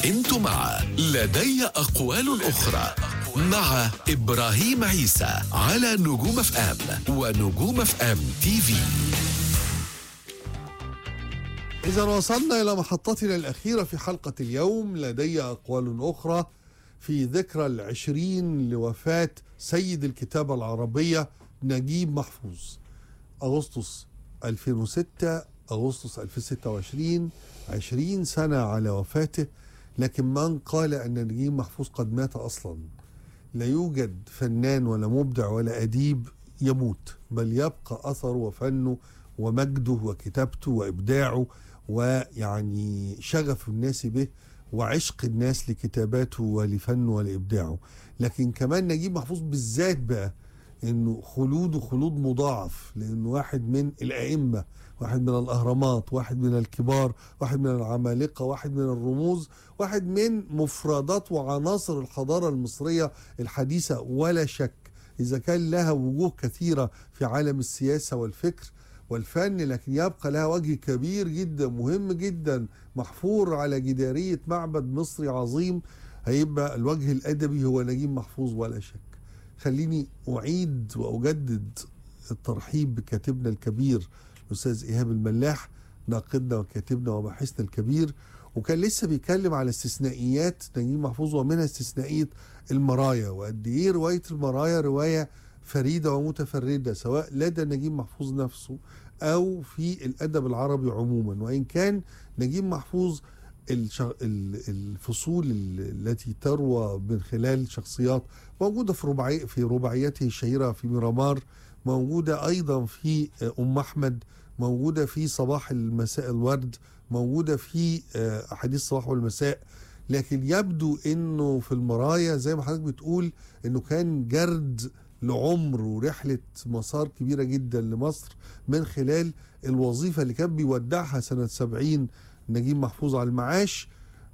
انتم مع لدي أقوال أخرى مع إبراهيم عيسى على نجوم اف ام ونجوم اف ام تي في. إذا وصلنا إلى محطتنا الأخيرة في حلقة اليوم لدي أقوال أخرى في ذكرى 20 لوفاة سيد الكتابة العربية نجيب محفوظ. أغسطس 2006 أغسطس 2026، 20 سنة على وفاته. لكن من قال أن نجيب محفوظ قد مات أصلا؟ لا يوجد فنان ولا مبدع ولا أديب يموت، بل يبقى أثره وفنه ومجده وكتابته وإبداعه ويعني شغف الناس به وعشق الناس لكتاباته ولفنه ولإبداعه. لكن كمان نجيب محفوظ بالذات بقى انه خلوده خلود مضاعف، لانه واحد من الائمه، واحد من الاهرامات، واحد من الكبار، واحد من العمالقه، واحد من الرموز، واحد من مفردات وعناصر الحضاره المصريه الحديثه ولا شك. اذا كان لها وجوه كثيره في عالم السياسه والفكر والفن، لكن يبقى لها وجه كبير جدا مهم جدا محفور على جداريه معبد مصري عظيم، هيبقى الوجه الادبي هو نجيب محفوظ ولا شك. خليني أعيد وأجدد الترحيب بكاتبنا الكبير الأستاذ إيهاب الملاح، ناقدنا وكاتبنا وباحثنا الكبير، وكان لسه بيتكلم على استثنائيات نجيب محفوظ ومنها استثنائية المرايا، وقد إيه رواية المرايا رواية فريدة ومتفردة سواء لدى نجيب محفوظ نفسه أو في الأدب العربي عموما. وإن كان نجيب محفوظ الفصول التي تروى من خلال شخصيات موجودة في رباعيته الشهيرة في ميرامار، موجودة أيضا في أم أحمد، موجودة في صباح المساء الورد، موجودة في أحاديث الصباح والمساء. لكن يبدو أنه في المرايا زي ما حضرتك بتقول أنه كان جرد لعمر ورحلة مسار كبيرة جدا لمصر من خلال الوظيفة اللي كان بيودعها سنة 70 نجيب محفوظ على المعاش.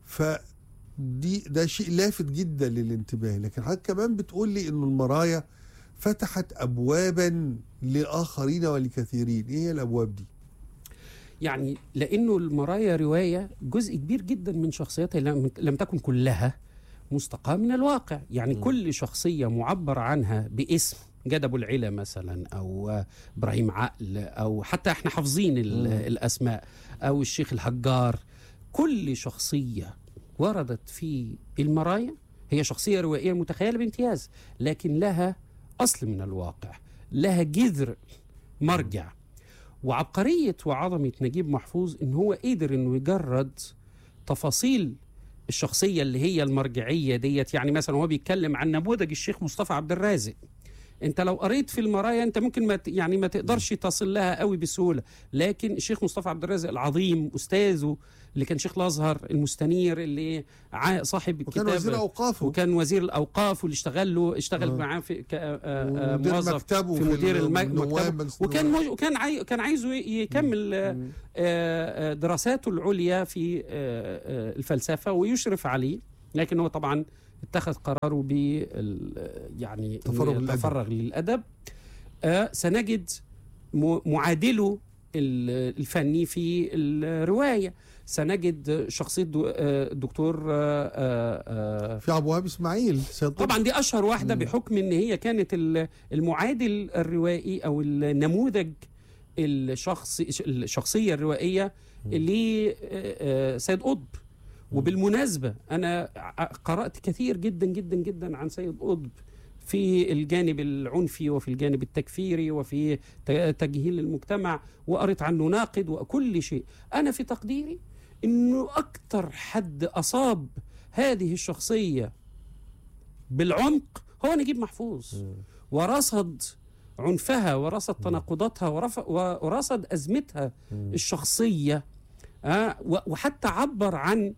ده شيء لافت جدا للانتباه. لكن حضرتك كمان بتقول لي انه المرايا فتحت ابوابا لاخرين ولكثيرين. ايه هي الابواب دي؟ يعني لانه المرايا روايه جزء كبير جدا من شخصيتها لم تكن كلها مستقاه من الواقع. يعني كل شخصيه معبر عنها باسم، جاد ابو العلا مثلا، او ابراهيم عقل، او حتى احنا حافظين الاسماء، او الشيخ الحجار. كل شخصيه وردت في المرايا هي شخصيه روائيه متخيله بامتياز، لكن لها اصل من الواقع، لها جذر مرجع. وعبقريه وعظمه نجيب محفوظ ان هو قدر انه يجرد تفاصيل الشخصيه اللي هي المرجعيه ديت. يعني مثلا هو بيتكلم عن نموذج الشيخ مصطفى عبد الرازق. انت لو قريت في المرايا انت ممكن ما تقدرش تصل لها قوي بسهوله، لكن الشيخ مصطفى عبد الرازق العظيم، استاذه اللي كان شيخ الازهر المستنير، اللي صاحب الكتاب، وكان وزير اوقافه، وكان وزير الاوقاف، واللي اشتغل معاه في موظف في مدير المكتب، وكان عايزه يكمل دراساته العليا في الفلسفه ويشرف عليه، لكن هو طبعا اتخذ قراره يعني تفرغ للأدب. سنجد معادله الفني في الرواية. سنجد شخصية الدكتور في أبو وهاب إسماعيل طبعا دي أشهر واحدة بحكم أن هي كانت المعادل الروائي أو النموذج الشخصية الروائية لسيد قطب. وبالمناسبة أنا قرأت كثير جدا جدا جدا عن سيد قطب في الجانب العنفي وفي الجانب التكفيري وفي تجهيل المجتمع، وقرأت عنه ناقد وكل شيء. أنا في تقديري أنه أكتر حد أصاب هذه الشخصية بالعمق هو نجيب محفوظ، ورصد عنفها ورصد تناقضاتها ورصد أزمتها الشخصية، وحتى عبر عن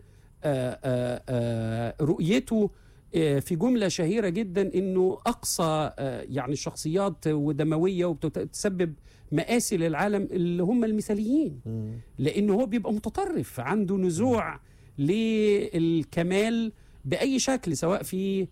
رؤيته في جملة شهيرة جدا انه اقصى يعني الشخصيات ودموية وبتسبب مآسي للعالم اللي هم المثاليين، لانه هو بيبقى متطرف، عنده نزوع للكمال بأي شكل، سواء في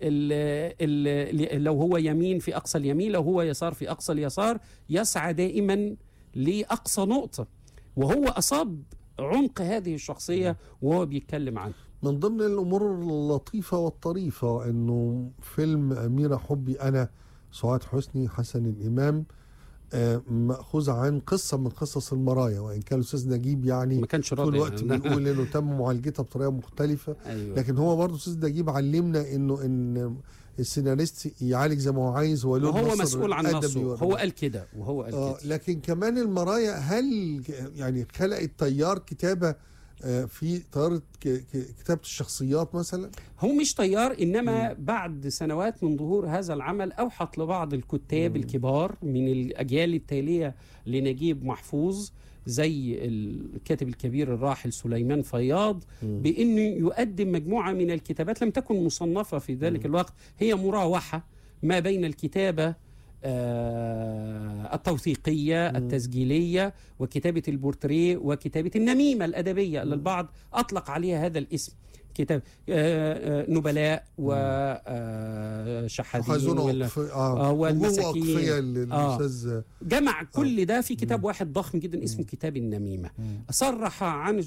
لو هو يمين في أقصى اليمين، لو هو يسار في أقصى اليسار، يسعى دائما لأقصى نقطة. وهو أصاب عمق هذه الشخصية وهو بيتكلم عنها. من ضمن الأمور اللطيفة والطريفة أنه فيلم أميرة حبي أنا سعاد حسني حسن الإمام مأخوذ عن قصة من قصص المرايا، وإن كان الأستاذ نجيب يعني ما كانش طول راضي الوقت بيقول إنه تم معالجتها بطريقة مختلفة. أيوة. لكن هو برضه الأستاذ نجيب علمنا إن السيناريست يعالج زي ما هو عايز، وهو مسؤول عن نصه، هو قال كده وهو قال كده. لكن كمان المرايا هل يعني خلقت تيار كتابة في طيارة كتابة الشخصيات مثلا؟ هو مش طيار، إنما بعد سنوات من ظهور هذا العمل أوحت لبعض الكتاب الكبار من الأجيال التالية لنجيب محفوظ زي الكاتب الكبير الراحل سليمان فياض بأنه يقدم مجموعة من الكتابات لم تكن مصنفة في ذلك الوقت، هي مراوحة ما بين الكتابة التوثيقية التسجيلية وكتابة البورتريه وكتابة النميمة الأدبية اللي البعض أطلق عليها هذا الاسم، كتاب نبلاء وشحاذين والمساكين. جمع كل ده في كتاب واحد ضخم جدا اسمه كتاب النميمة. صرح عن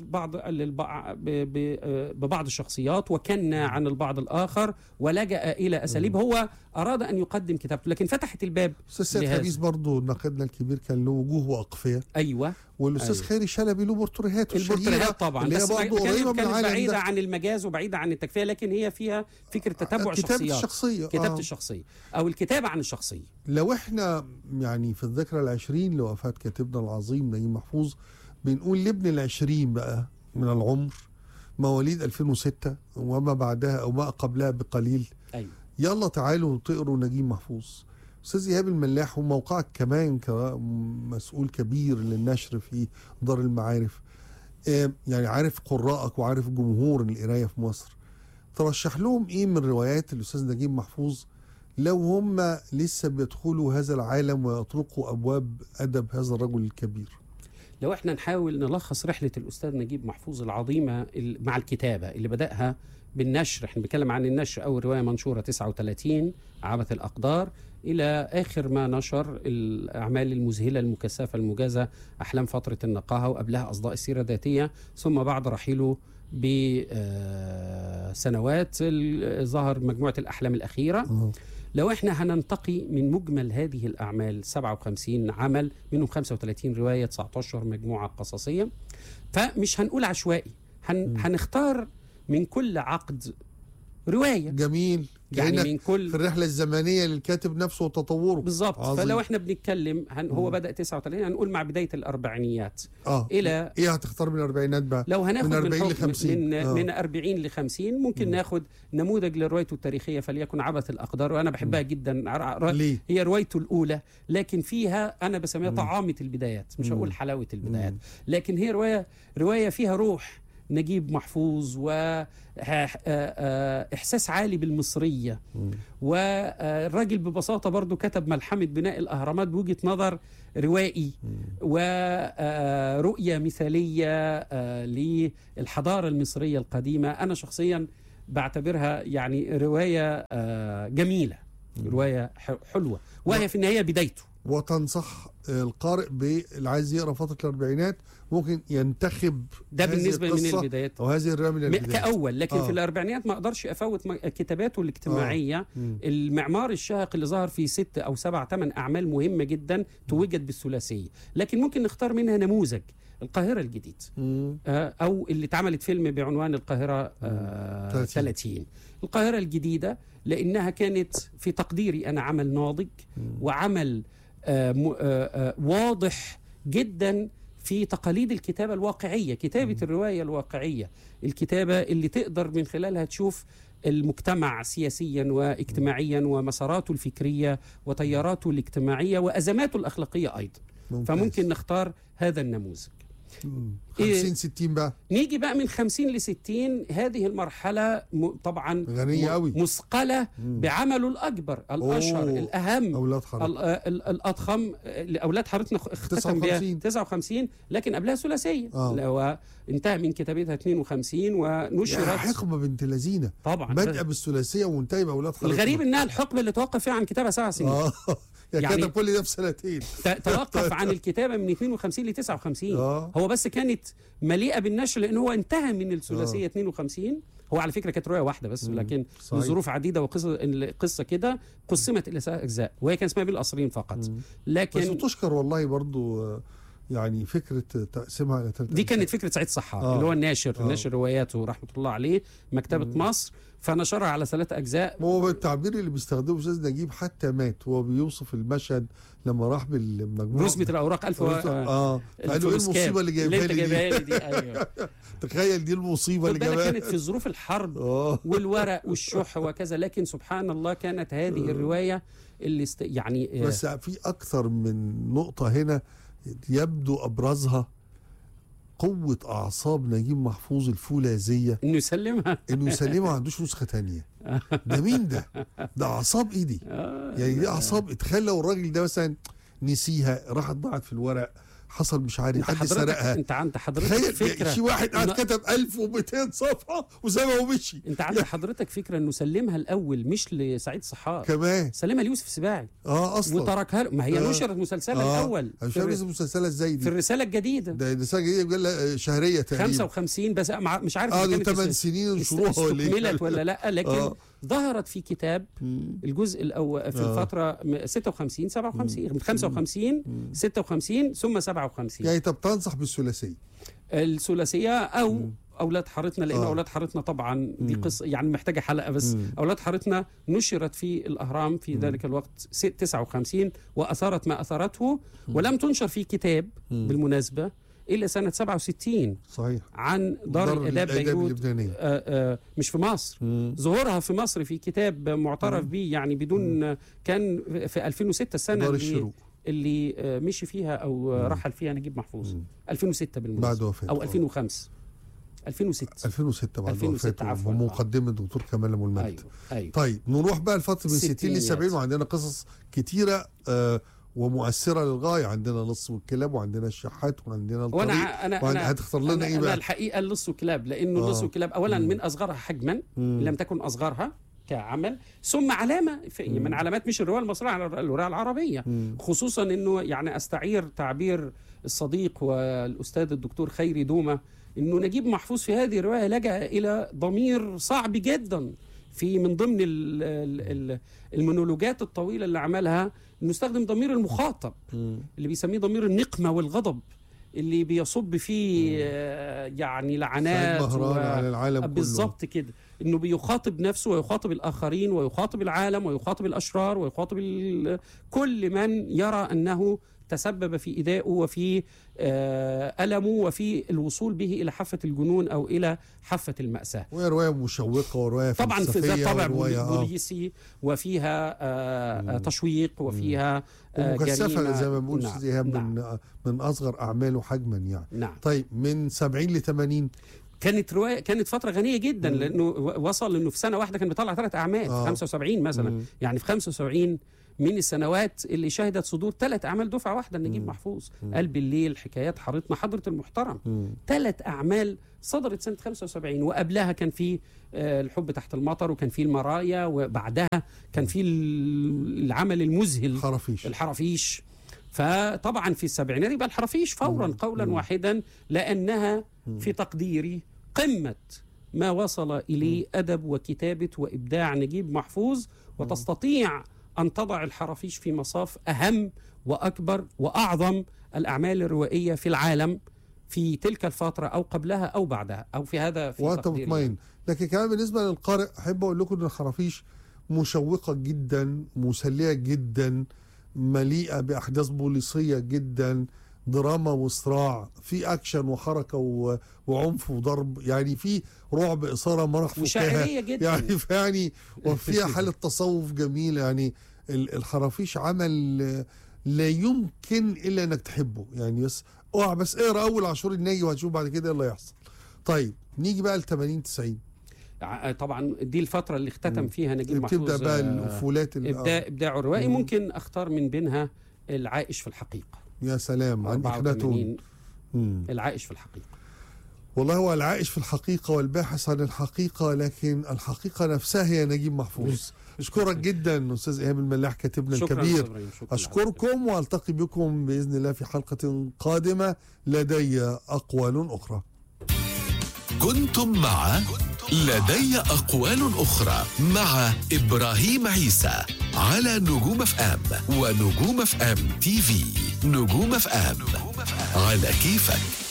ببعض الشخصيات وكنا عن البعض الآخر ولجأ إلى أساليب هو أراد أن يقدم كتابته، لكن فتحت الباب. أستاذ سيد حبيس برضو ناقدنا الكبير كان له وجوه وأقفية. أيوة. والأستاذ خيري شلبي له بورتريهات طبعا، اللي هي برضو قريبة من العالم بعيدة ده. عن المجاز وبعيدة عن التكفية، لكن هي فيها فكرة تتبع شخصيات. كتابة الشخصية أو الكتابة عن الشخصية. لو احنا يعني في الذكرى 20 لوفاة كاتبنا العظيم نجيب محفوظ بنقول لابن 20 بقى من العمر مواليد 2006 وما بعدها أو ما قبلها بقليل. أيوة. يلا تعالوا تقروا نجيب محفوظ. أستاذ إيهاب الملاح وموقعك كمان كمسؤول كبير للنشر في دار المعارف، يعني عارف قراءك وعارف جمهور القراية في مصر، ترشح لهم إيه من روايات الأستاذ نجيب محفوظ لو هم لسه بيدخلوا هذا العالم ويطرقوا أبواب أدب هذا الرجل الكبير؟ لو احنا نحاول نلخص رحلة الأستاذ نجيب محفوظ العظيمة مع الكتابة اللي بدأها بالنشر، احنا بنتكلم عن النشر، أول رواية منشورة 39 عبث الأقدار، إلى آخر ما نشر الأعمال المذهلة المكثفة المجازة أحلام فترة النقاهة، وقبلها أصداء السيرة الذاتية، ثم بعد رحيله بسنوات ظهر مجموعة الأحلام الأخيرة. لو احنا هننتقي من مجمل هذه الأعمال 57 عمل منهم 35 رواية 19 مجموعة قصصية، فمش هنقول عشوائي، هنختار من كل عقد رواية. جميل. يعني من كل في الرحلة الزمنية للكاتب نفسه وتطوره. بالضبط. فلو احنا بنتكلم هو بدأ 39، هنقول مع بداية الأربعينيات إلى إيه هتختار من الأربعينات بقى؟ لو هناخد من 40 ل 50 من 40 ل 50 ممكن ناخد نموذج لروايته التاريخية فليكن عبث الأقدار، وأنا بحبها جدا. ليه؟ هي روايته الأولى، لكن فيها أنا بسميها طعامة البدايات، مش هقول حلاوة البدايات، لكن هي رواية فيها روح نجيب محفوظ وإحساس عالي بالمصرية، والراجل ببساطة برضو كتب ملحمة بناء الأهرامات بوجهة نظر روائي ورؤية مثالية للحضارة المصرية القديمة. أنا شخصيا بعتبرها يعني رواية جميلة، رواية حلوة، وهي في النهاية بدايته. وتنصح القارئ اللي عايز يقرأ فترة الأربعينات ممكن ينتخب ده بالنسبة من البدايات أو هذه الرواية من البدايات كأول، لكن في الأربعينات ما أقدرش أفوت كتاباته الاجتماعية. المعمار الشاهق اللي ظهر في 6 أو 7 8 أعمال مهمة جدا توجد بالثلاثية، لكن ممكن نختار منها نموذج القاهرة الجديد أو اللي اتعملت فيلم بعنوان القاهرة 30. القاهرة الجديدة لأنها كانت في تقديري أنا عمل ناضج وعمل واضح جدا في تقاليد الكتابة الواقعية، كتابة الرواية الواقعية، الكتابة اللي تقدر من خلالها تشوف المجتمع سياسيا واجتماعيا ومساراته الفكرية وتياراته الاجتماعية وأزماته الأخلاقية أيضا. فممكن نختار هذا النموذج. 50-60 بقى نيجي بقى من 50 ل 60. هذه المرحلة طبعا غنية قوي، مثقلة بعمله الأكبر الأشهر الأهم أولاد حارتنا الأضخم. أولاد حارتنا اختتم بها 59 لكن قبلها ثلاثية وانتهى من كتابتها 52 ونشرت. حقبة بنت لذينة طبعا، بدأ بالثلاثية وانتهى بأولاد حارتنا. الغريب إنها الحقبة اللي توقف فيها عن كتابها 7 سنين. يعني كتب كل ده في سنتين. توقف عن الكتابة من 52 ل 59. هو بس كانت مليئة بالنشر لأنه هو انتهى من الثلاثية 52. هو على فكرة كانت رواية واحدة بس، لكن لظروف عديدة وقصة كده قسمت إلى 3 أجزاء، وهي كان اسمها بالقصرين فقط. لكن بس تشكر والله برضو يعني فكرة تقسيمها إلى 3 دي كانت فكرة سعيد صحار اللي هو ناشر رواياته رحمة الله عليه، مكتبة مصر، فنشرها على 3 أجزاء. هو التعبير اللي بيستخدمه أستاذ نجيب حتى مات وهو بيوصف المشهد لما راح بالمجموعة رسمة الأوراق قالوا إيه المصيبة اللي جايبها لي دي؟ أيوه تخيل دي المصيبة اللي جايبها. كانت في ظروف الحرب والورق والشح وكذا، لكن سبحان الله كانت هذه الرواية اللي يعني بس في أكثر من نقطة هنا يبدو أبرزها قوة أعصاب نجيب محفوظ الفولاذية إنه يسلمها ما عندوش نسخة تانية. ده مين ده؟ ده أعصاب إيه دي؟ يعني دي أعصاب. اتخيل لو الراجل ده مثلا نسيها، راحت ضاعت في الورق، حصل مش عارف حد سرقها. انت عند حضرتك فكره شي واحد قاعد كتب 1200 صفحه وسابها ومشي. انت عند حضرتك فكره انه سلمها الاول مش لسعيد صحار، كمان سلمها ليوسف السباعي اصلا وتركها له. ما هي نشرت مسلسلها الاول مش عارف مسلسلها ازاي دي في الرساله الجديده. ده الرساله الجديده قال شهريه تقريبا 55 بس مش عارف كانت 8 سنين نشروها ولا لا، لكن ظهرت في كتاب الجزء الأول في الفترة 56 57 من 55 56 ثم 57. يعني طب تنصح الثلاثية أو أولاد حارتنا، لأن أولاد حارتنا طبعا دي قصة يعني محتاجة حلقة بس. أولاد حارتنا نشرت في الأهرام في ذلك الوقت 59 وأثارت ما أثارته، ولم تنشر في كتاب بالمناسبة إلا سنة 67 صحيح عن دار الآداب بيروت مش في مصر. ظهورها في مصر في كتاب معترف به يعني بدون كان في 2006 السنة اللي مشي فيها أو رحل فيها نجيب محفوظ 2006 بالمناسبة بعد وفاته أو 2005 2006 بعد وفاته ومقدمة الدكتور كمال أبو المجد. أيوة. طيب نروح بقى الفترة من 60 ل 70 وعندنا قصص كتيرة ومؤثرة للغاية. عندنا لص والكلاب وعندنا الشحات وعندنا الطريق. أنا هتختار لنا إيه بقى؟ أنا الحقيقة اللص والكلاب، لأنه اللص والكلاب أولا من أصغرها حجما لم تكن أصغرها كعمل، ثم علامة من علامات مش الرواية المصرية على الرواية العربية، خصوصا أنه يعني أستعير تعبير الصديق والأستاذ الدكتور خيري دومة أنه نجيب محفوظ في هذه الرواية لجأ إلى ضمير صعب جدا في من ضمن المونولوجات الطويلة اللي عملها، انه استخدم ضمير المخاطب اللي بيسميه ضمير النقمة والغضب، اللي بيصب فيه يعني لعنات على العالم كله. بالضبط كده، انه بيخاطب نفسه ويخاطب الاخرين ويخاطب العالم ويخاطب الاشرار ويخاطب كل من يرى انه تسبب في إيذائه وفي ألمه وفي الوصول به إلى حافة الجنون أو إلى حافة المأساة. وهي رواية مشوقة ورواية طبعا في ذات طابع بوليسي وفيها تشويق وفيها مكثفة زي ما بنقول من أصغر أعماله حجما يعني. طيب من 70 ل 80 كانت فترة غنية جدا، لأنه وصل إنه في سنة واحدة كان بيطلع 3 أعمال في 75 مثلا. يعني في 75 من السنوات اللي شهدت صدور 3 أعمال دفعة واحدة لنجيب محفوظ. قلب الليل، حكايات حارتنا، حضرة المحترم، 3 أعمال صدرت سنة 75. وقبلها كان في الحب تحت المطر، وكان في المرايا، وبعدها كان في العمل المذهل الحرافيش. فطبعا في السبعينات يبقى الحرافيش فورا قولا واحدا، لأنها في تقديري قمة ما وصل إليه أدب وكتابة وإبداع نجيب محفوظ، وتستطيع أن تضع الحرافيش في مصاف أهم وأكبر وأعظم الأعمال الروائية في العالم في تلك الفترة أو قبلها أو بعدها أو في هذا في وأنت مطمئن. لكن كمان بالنسبة للقارئ أحب أقول لكم أن الحرافيش مشوقة جدا، مسلية جدا، مليئة بأحداث بوليسية جدا، دراما وصراع، في أكشن وحركة وعنف وضرب، يعني في رعب، إثارة، مرح، وشاعرية جدا يعني وفيها حالة تصوف جميل. يعني الحرافيش عمل لا يمكن إلا أنك تحبه يعني. بس اقرأ أول عاشور الناجي وهتشوف بعد كده اللي هيحصل. طيب نيجي بقى ل 80 90. طبعا دي الفترة اللي اختتم فيها نجيب محفوظ بتبدأ بقى الأفولات إبداعه الروائي. ممكن أختار من بينها العائش في الحقيقة. يا سلام عن إخناتون. العائش في الحقيقة. والله هو العائش في الحقيقة والباحث عن الحقيقة، لكن الحقيقة نفسها هي نجيب محفوظ. أشكرك جدا أستاذ إيهاب الملاح كاتبنا شكراً الكبير. أستاذ إبراهيم، شكراً. أشكركم وألتقي بكم بإذن الله في حلقة قادمة لدي أقوال أخرى. كنتم مع لدي أقوال أخرى مع إبراهيم عيسى على نجوم اف ام ونجوم اف ام تي في. نجوم اف ام على كيفك.